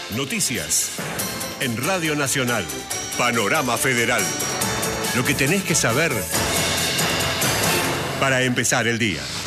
Noticias. En Radio Nacional. Panorama Federal. Lo que tenés que saber para empezar el día.